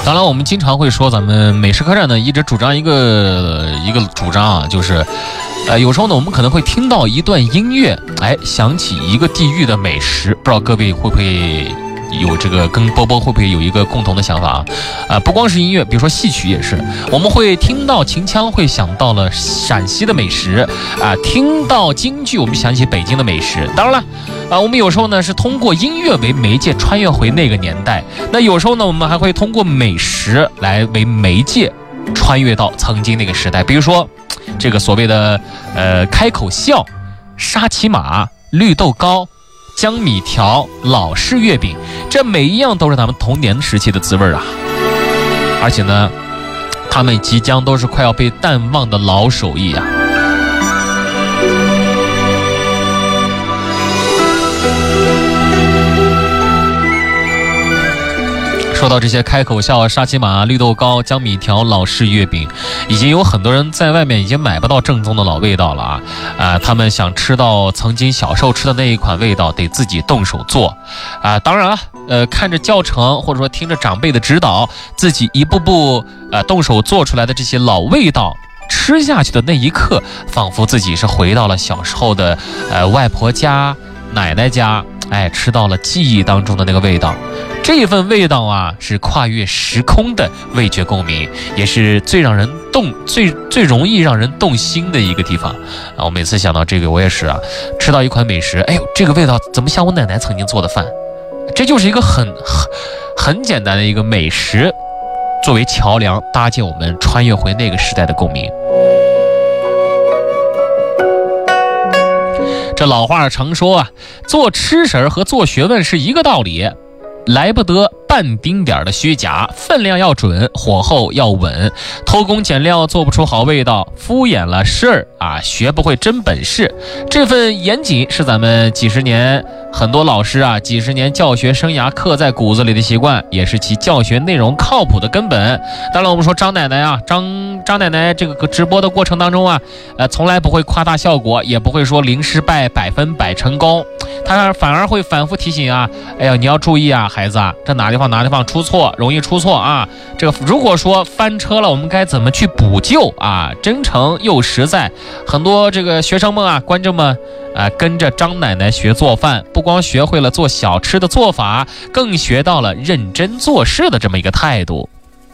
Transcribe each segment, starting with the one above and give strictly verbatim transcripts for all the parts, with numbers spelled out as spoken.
当然我们经常会说，咱们美食客栈呢一直主张一个一个主张啊，就是呃有时候呢我们可能会听到一段音乐，哎，想起一个地域的美食，不知道各位会不会有这个跟波波会不会有一个共同的想法啊？呃，不光是音乐，比如说戏曲也是，我们会听到秦腔会想到了陕西的美食啊、呃，听到京剧我们想起北京的美食。当然了，啊、呃，我们有时候呢是通过音乐为媒介穿越回那个年代，那有时候呢我们还会通过美食来为媒介穿越到曾经那个时代，比如说这个所谓的呃开口笑、沙琪玛、绿豆糕、江米条、老式月饼，这每一样都是咱们童年时期的滋味啊！而且呢，他们即将都是快要被淡忘的老手艺啊！说到这些开口笑、沙琪玛、绿豆糕、江米条、老式月饼，已经有很多人在外面已经买不到正宗的老味道了啊！啊、呃，他们想吃到曾经小时候吃的那一款味道，得自己动手做啊、呃。当然了，呃，看着教程或者说听着长辈的指导，自己一步步呃动手做出来的这些老味道，吃下去的那一刻，仿佛自己是回到了小时候的呃外婆家、奶奶家，哎，吃到了记忆当中的那个味道。这份味道啊，是跨越时空的味觉共鸣，也是最让人动、最最容易让人动心的一个地方啊！我每次想到这个，我也是啊，吃到一款美食，哎呦，这个味道怎么像我奶奶曾经做的饭？这就是一个很很很简单的一个美食，作为桥梁搭建我们穿越回那个时代的共鸣。这老话常说啊，做吃食和做学问是一个道理。来不得半丁点的虚假，分量要准，火候要稳，偷工减料做不出好味道，敷衍了事儿啊，学不会真本事。这份严谨是咱们几十年很多老师啊几十年教学生涯刻在骨子里的习惯，也是其教学内容靠谱的根本。当然我们说张奶奶啊，张张奶奶这个直播的过程当中啊，呃，从来不会夸大效果，也不会说零失败百分百成功，她反而会反复提醒啊，哎呀，你要注意啊，孩子啊，这哪地方哪地方出错，容易出错啊。这个如果说翻车了，我们该怎么去补救啊？真诚又实在。很多这个学生们啊，观众们啊，跟着张奶奶学做饭，不光学会了做小吃的做法，更学到了认真做事的这么一个态度。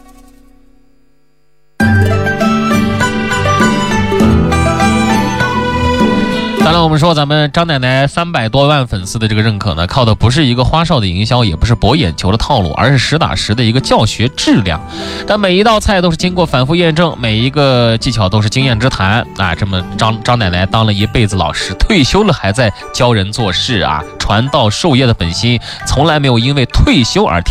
当然我们说咱们张奶奶三百多万粉丝的这个认可呢，靠的不是一个花哨的营销，也不是博眼球的套路，而是实打实的一个教学质量。但每一道菜都是经过反复验证，每一个技巧都是经验之谈啊。这么张张奶奶当了一辈子老师，退休了还在教人做事啊，传道授业的本心从来没有因为退休而停。